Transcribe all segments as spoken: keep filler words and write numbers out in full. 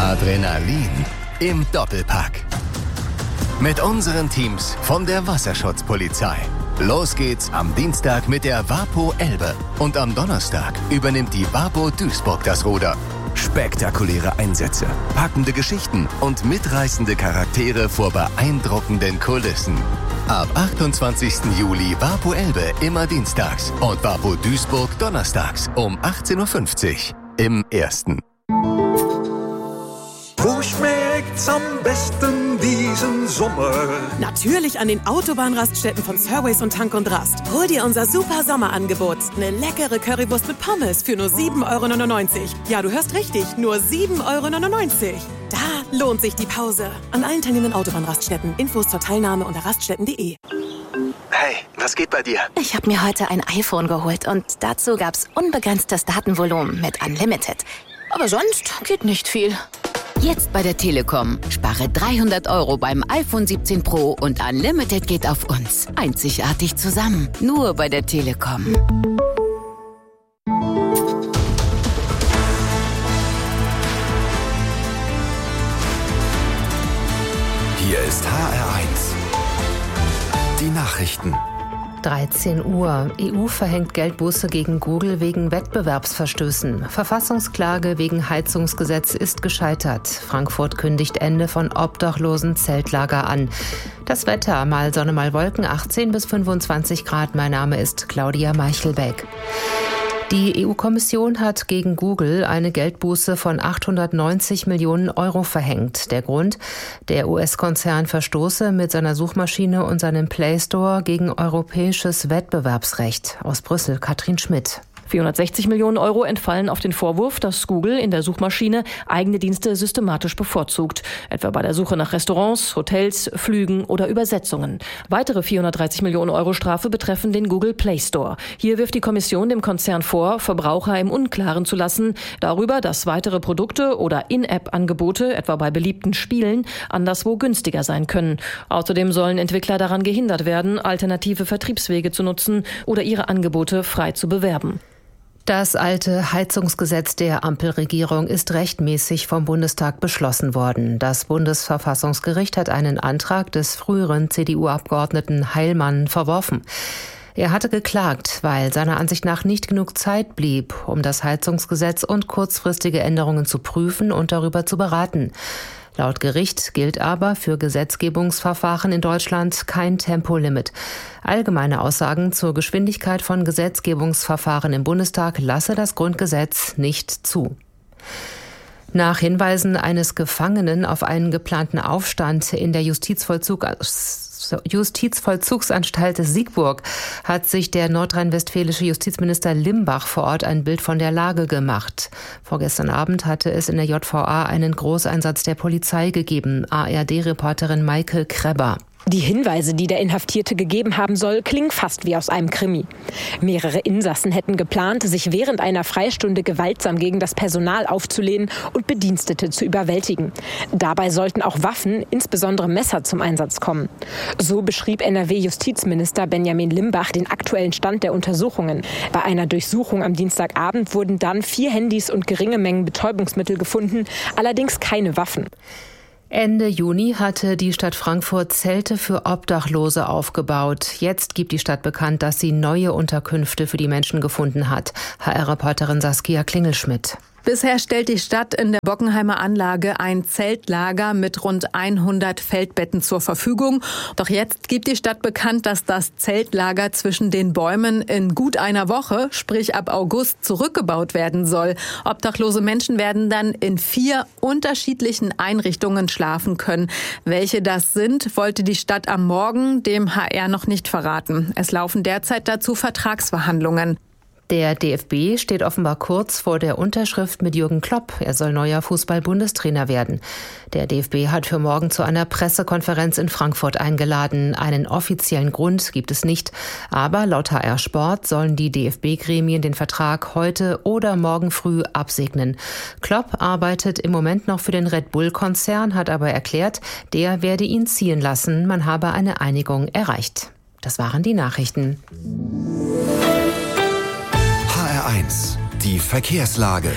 Adrenalin im Doppelpack. Mit unseren Teams von der Wasserschutzpolizei. Los geht's am Dienstag mit der Wapo Elbe und am Donnerstag übernimmt die Wapo Duisburg das Ruder. Spektakuläre Einsätze, packende Geschichten und mitreißende Charaktere vor beeindruckenden Kulissen. Ab achtundzwanzigsten Juli Wapo Elbe immer dienstags und Wapo Duisburg donnerstags um achtzehn Uhr fünfzig im Ersten. Wo schmeckt's am besten diesen Sommer? Natürlich an den Autobahnraststätten von Surways und Tank und Rast. Hol dir unser super Sommerangebot. Eine leckere Currywurst mit Pommes für nur sieben Euro neunundneunzig. Ja, du hörst richtig, nur sieben Euro neunundneunzig. Da lohnt sich die Pause. An allen teilnehmenden Autobahnraststätten. Infos zur Teilnahme unter raststätten punkt de. Hey, was geht bei dir? Ich habe mir heute ein iPhone geholt und dazu gab's unbegrenztes Datenvolumen mit Unlimited. Aber sonst geht nicht viel. Jetzt bei der Telekom. Spare dreihundert Euro beim iPhone siebzehn Pro und Unlimited geht auf uns. Einzigartig zusammen. Nur bei der Telekom. Hier ist H R eins. Die Nachrichten. dreizehn Uhr. E U verhängt Geldbuße gegen Google wegen Wettbewerbsverstößen. Verfassungsklage wegen Heizungsgesetz ist gescheitert. Frankfurt kündigt Ende von obdachlosen Zeltlager an. Das Wetter, mal Sonne, mal Wolken, achtzehn bis fünfundzwanzig Grad. Mein Name ist Claudia Meichelbeck. Die E U-Kommission hat gegen Google eine Geldbuße von achthundertneunzig Millionen Euro verhängt. Der Grund? Der U S-Konzern verstoße mit seiner Suchmaschine und seinem Play Store gegen europäisches Wettbewerbsrecht. Aus Brüssel, Katrin Schmidt. vierhundertsechzig Millionen Euro entfallen auf den Vorwurf, dass Google in der Suchmaschine eigene Dienste systematisch bevorzugt. Etwa bei der Suche nach Restaurants, Hotels, Flügen oder Übersetzungen. Weitere vierhundertdreißig Millionen Euro Strafe betreffen den Google Play Store. Hier wirft die Kommission dem Konzern vor, Verbraucher im Unklaren zu lassen darüber, dass weitere Produkte oder In-App-Angebote, etwa bei beliebten Spielen, anderswo günstiger sein können. Außerdem sollen Entwickler daran gehindert werden, alternative Vertriebswege zu nutzen oder ihre Angebote frei zu bewerben. Das alte Heizungsgesetz der Ampelregierung ist rechtmäßig vom Bundestag beschlossen worden. Das Bundesverfassungsgericht hat einen Antrag des früheren C D U-Abgeordneten Heilmann verworfen. Er hatte geklagt, weil seiner Ansicht nach nicht genug Zeit blieb, um das Heizungsgesetz und kurzfristige Änderungen zu prüfen und darüber zu beraten. Laut Gericht gilt aber für Gesetzgebungsverfahren in Deutschland kein Tempolimit. Allgemeine Aussagen zur Geschwindigkeit von Gesetzgebungsverfahren im Bundestag lasse das Grundgesetz nicht zu. Nach Hinweisen eines Gefangenen auf einen geplanten Aufstand in der Justizvollzug Justizvollzugsanstalt Siegburg hat sich der nordrhein-westfälische Justizminister Limbach vor Ort ein Bild von der Lage gemacht. Vorgestern Abend hatte es in der J V A einen Großeinsatz der Polizei gegeben. A R D-Reporterin Maike Krebber. Die Hinweise, die der Inhaftierte gegeben haben soll, klingen fast wie aus einem Krimi. Mehrere Insassen hätten geplant, sich während einer Freistunde gewaltsam gegen das Personal aufzulehnen und Bedienstete zu überwältigen. Dabei sollten auch Waffen, insbesondere Messer, zum Einsatz kommen. So beschrieb N R W-Justizminister Benjamin Limbach den aktuellen Stand der Untersuchungen. Bei einer Durchsuchung am Dienstagabend wurden dann vier Handys und geringe Mengen Betäubungsmittel gefunden, allerdings keine Waffen. Ende Juni hatte die Stadt Frankfurt Zelte für Obdachlose aufgebaut. Jetzt gibt die Stadt bekannt, dass sie neue Unterkünfte für die Menschen gefunden hat. H R-Reporterin Saskia Klingelschmidt. Bisher stellt die Stadt in der Bockenheimer Anlage ein Zeltlager mit rund hundert Feldbetten zur Verfügung. Doch jetzt gibt die Stadt bekannt, dass das Zeltlager zwischen den Bäumen in gut einer Woche, sprich ab August, zurückgebaut werden soll. Obdachlose Menschen werden dann in vier unterschiedlichen Einrichtungen schlafen können. Welche das sind, wollte die Stadt am Morgen dem H R noch nicht verraten. Es laufen derzeit dazu Vertragsverhandlungen. Der D F B steht offenbar kurz vor der Unterschrift mit Jürgen Klopp. Er soll neuer Fußball-Bundestrainer werden. Der D F B hat für morgen zu einer Pressekonferenz in Frankfurt eingeladen. Einen offiziellen Grund gibt es nicht. Aber laut H R Sport sollen die D F B-Gremien den Vertrag heute oder morgen früh absegnen. Klopp arbeitet im Moment noch für den Red Bull-Konzern, hat aber erklärt, der werde ihn ziehen lassen. Man habe eine Einigung erreicht. Das waren die Nachrichten. H R eins, die Verkehrslage.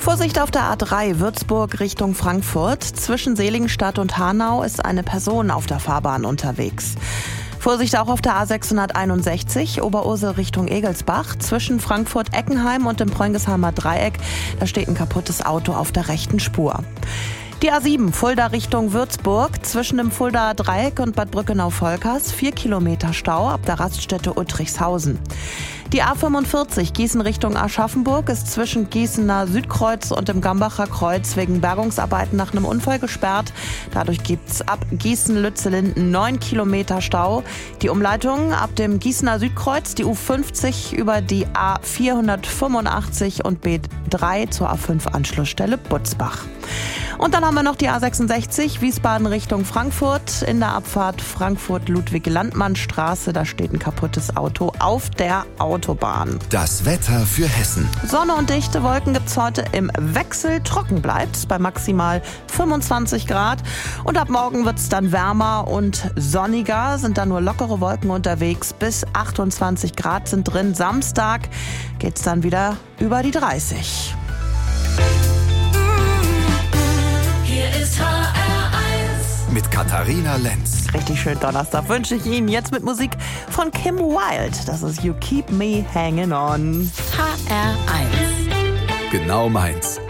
Vorsicht auf der A drei Würzburg Richtung Frankfurt. Zwischen Seligenstadt und Hanau ist eine Person auf der Fahrbahn unterwegs. Vorsicht auch auf der A sechshunderteinundsechzig Oberursel Richtung Egelsbach. Zwischen Frankfurt-Eckenheim und dem Preungesheimer Dreieck, da steht ein kaputtes Auto auf der rechten Spur. Die A sieben Fulda Richtung Würzburg, zwischen dem Fuldaer Dreieck und Bad Brückenau-Volkers, vier Kilometer Stau ab der Raststätte Uttrichshausen. Die A fünfundvierzig Gießen Richtung Aschaffenburg ist zwischen Gießener Südkreuz und dem Gambacher Kreuz wegen Bergungsarbeiten nach einem Unfall gesperrt. Dadurch gibt's ab Gießen-Lützellinden neun Kilometer Stau. Die Umleitung ab dem Gießener Südkreuz, die U fünfzig über die A vierhundertfünfundachtzig und B drei zur A fünf Anschlussstelle Butzbach. Und dann haben wir noch die A sechsundsechzig Wiesbaden Richtung Frankfurt. In der Abfahrt Frankfurt-Ludwig-Landmann-Straße, da steht ein kaputtes Auto auf der Autobahn. Das Wetter für Hessen. Sonne und dichte Wolken gibt's heute im Wechsel. Trocken bleibt's bei maximal fünfundzwanzig Grad. Und ab morgen wird's dann wärmer und sonniger. Sind dann nur lockere Wolken unterwegs. Bis achtundzwanzig Grad sind drin. Samstag geht's dann wieder über die dreißig. Mit Katharina Lenz. Richtig schön Donnerstag wünsche ich Ihnen jetzt mit Musik von Kim Wilde. Das ist You Keep Me Hanging On. H R eins. Genau meins.